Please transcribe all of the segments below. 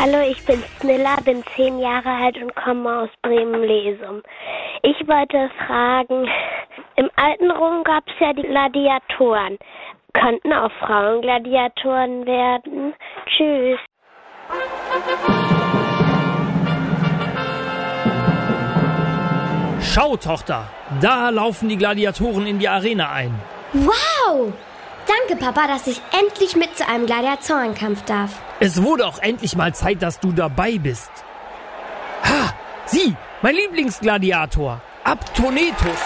Hallo, ich bin Smilla, bin 10 Jahre alt und komme aus Bremen-Lesum. Ich wollte fragen, im alten Rom gab es ja die Gladiatoren. Könnten auch Frauen Gladiatoren werden? Tschüss. Schau, Tochter, da laufen die Gladiatoren in die Arena ein. Wow! Danke, Papa, dass ich endlich mit zu einem Gladiatorenkampf darf. Es wurde auch endlich mal Zeit, dass du dabei bist. Ha! Sieh, mein Lieblingsgladiator, Aptonetus.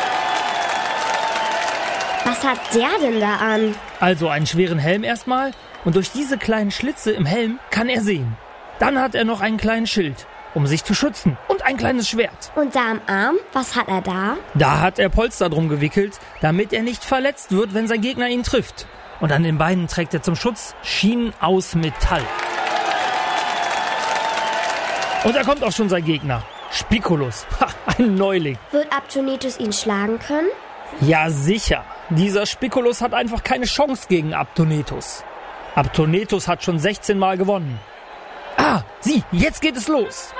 Was hat der denn da an? Also einen schweren Helm erstmal und durch diese kleinen Schlitze im Helm kann er sehen. Dann hat er noch einen kleinen Schild, um sich zu schützen und ein kleines Schwert. Und da am Arm, was hat er da? Da hat er Polster drum gewickelt, damit er nicht verletzt wird, wenn sein Gegner ihn trifft. Und an den Beinen trägt er zum Schutz Schienen aus Metall. Und da kommt auch schon sein Gegner, Spiculus, ein Neuling. Wird Aptonetus ihn schlagen können? Ja, sicher. Dieser Spiculus hat einfach keine Chance gegen Aptonetus. Aptonetus hat schon 16 Mal gewonnen. Ah, sieh, jetzt geht es los.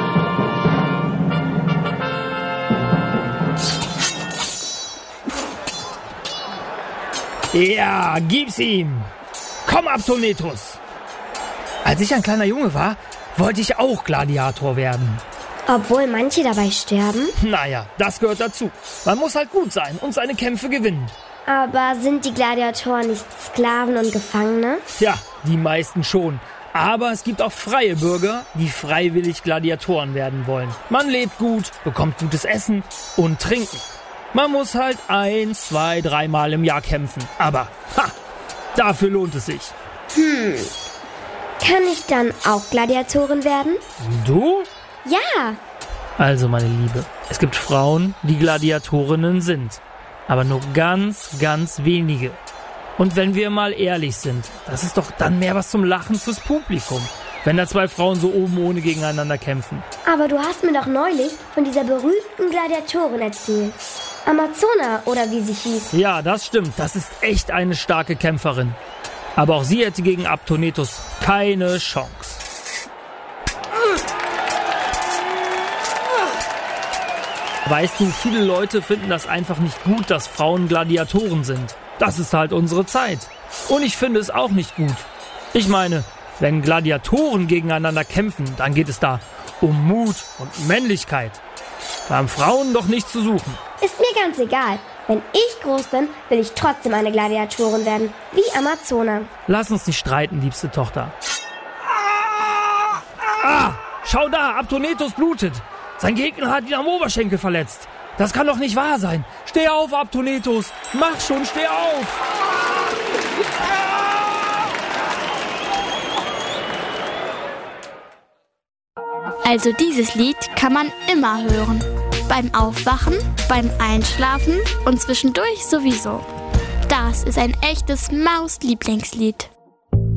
Ja, gib's ihm. Komm, Aptonetus. Als ich ein kleiner Junge war, wollte ich auch Gladiator werden. Obwohl manche dabei sterben? Naja, das gehört dazu. Man muss halt gut sein und seine Kämpfe gewinnen. Aber sind die Gladiatoren nicht Sklaven und Gefangene? Ja, die meisten schon. Aber es gibt auch freie Bürger, die freiwillig Gladiatoren werden wollen. Man lebt gut, bekommt gutes Essen und Trinken. Man muss halt 1, 2, 3 Mal im Jahr kämpfen. Aber, dafür lohnt es sich. Kann ich dann auch Gladiatorin werden? Du? Ja. Also, meine Liebe, es gibt Frauen, die Gladiatorinnen sind. Aber nur ganz, ganz wenige. Und wenn wir mal ehrlich sind, das ist doch dann mehr was zum Lachen fürs Publikum. Wenn da 2 Frauen so oben ohne gegeneinander kämpfen. Aber du hast mir doch neulich von dieser berühmten Gladiatorin erzählt. Amazona, oder wie sie hieß. Ja, das stimmt. Das ist echt eine starke Kämpferin. Aber auch sie hätte gegen Aptonetus keine Chance. Weißt du, viele Leute finden das einfach nicht gut, dass Frauen Gladiatoren sind. Das ist halt unsere Zeit. Und ich finde es auch nicht gut. Ich meine, wenn Gladiatoren gegeneinander kämpfen, dann geht es da um Mut und Männlichkeit. Da haben Frauen doch nichts zu suchen. Ist mir ganz egal. Wenn ich groß bin, will ich trotzdem eine Gladiatorin werden. Wie Amazona. Lass uns nicht streiten, liebste Tochter. Ah! Schau da, Aptonetus blutet. Sein Gegner hat ihn am Oberschenkel verletzt. Das kann doch nicht wahr sein. Steh auf, Aptonetus. Mach schon, steh auf. Also dieses Lied kann man immer hören. Beim Aufwachen, beim Einschlafen und zwischendurch sowieso. Das ist ein echtes Maus-Lieblingslied.